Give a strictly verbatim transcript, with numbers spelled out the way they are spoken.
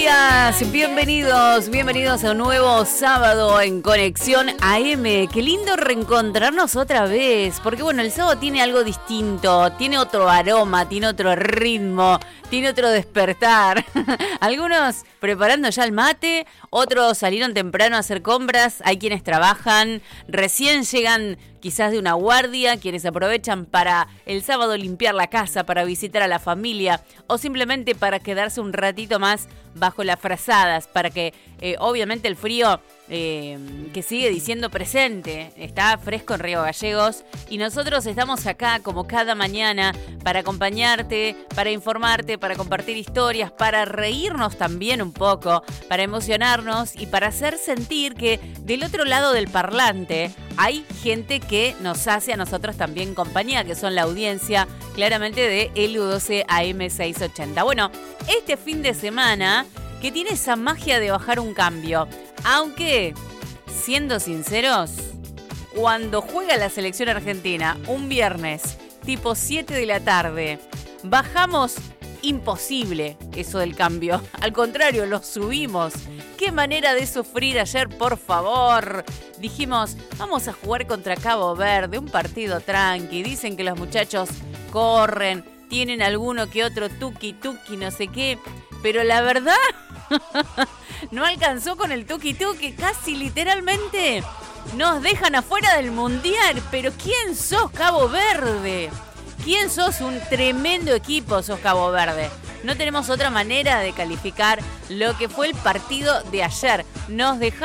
días, bienvenidos, bienvenidos a un nuevo sábado en Conexión A M. Qué lindo reencontrarnos otra vez, porque bueno, el sábado tiene algo distinto, tiene otro aroma, tiene otro ritmo, tiene otro despertar. Algunos preparando ya el mate, otros salieron temprano a hacer compras, hay quienes trabajan, recién llegan quizás de una guardia, quienes aprovechan para el sábado limpiar la casa, para visitar a la familia o simplemente para quedarse un ratito más bajo las frazadas, para que eh, obviamente el frío eh, que sigue diciendo presente, está fresco en Río Gallegos y nosotros estamos acá como cada mañana para acompañarte, para informarte, para compartir historias, para reírnos también un poco, para emocionarnos y para hacer sentir que del otro lado del parlante hay gente que nos hace a nosotros también compañía, que son la audiencia claramente de L U doce A M seiscientos ochenta. Bueno, este fin de semana que tiene esa magia de bajar un cambio, aunque, siendo sinceros, cuando juega la selección argentina un viernes tipo siete de la tarde, bajamos imposible eso del cambio. Al contrario, lo subimos. Qué manera de sufrir ayer, por favor. Dijimos, vamos a jugar contra Cabo Verde, un partido tranqui. Dicen que los muchachos corren, tienen alguno que otro tuki tuki, no sé qué. Pero la verdad, no alcanzó con el tuki tuki, casi literalmente nos dejan afuera del mundial. Pero ¿quién sos, Cabo Verde? ¿Quién sos? Un tremendo equipo sos, Cabo Verde. No tenemos otra manera de calificar lo que fue el partido de ayer. Nos dejaron